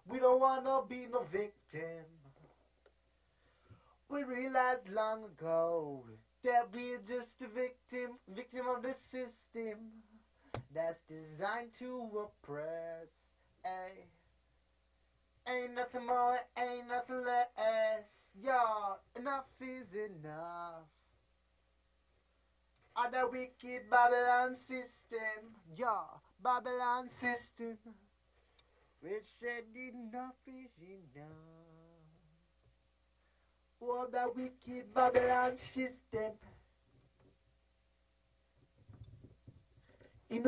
We don't wanna be no victim. We realized long ago that we're just a victim of the system that's designed to oppress. Ay. Ain't nothing more, ain't nothing less. Yo, enough is enough. Of the wicked Babylon system. Yo, Babylon system. Which said enough is enough. Oh, the wicked Babylon system.